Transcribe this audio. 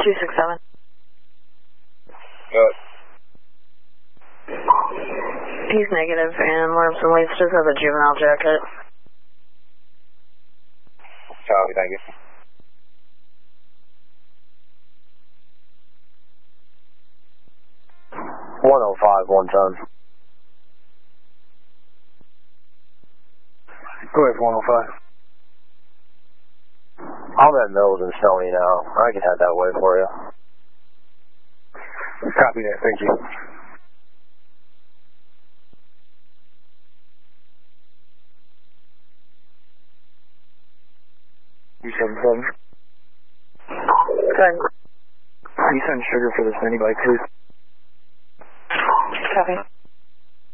267. Good. He's negative, and Williamson Waits does have a juvenile jacket. Copy, thank you. .105, 110. Go ahead, 105. I'm at Mills and Stony now. I can head that way for you. Copy that, thank you. $277. Good. Can you send sugar for this mini bike, please? Copy.